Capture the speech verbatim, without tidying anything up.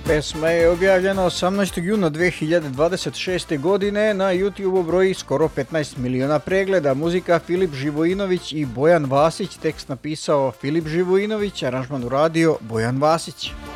Pesma je objavljena osamnaestog juna dve hiljade dvadeset šeste. godine, na YouTube broji skoro petnaest miliona pregleda. Muzika Filip Živojinović i Bojan Vasić, tekst napisao Filip Živojinović, aranžman uradio Bojan Vasić.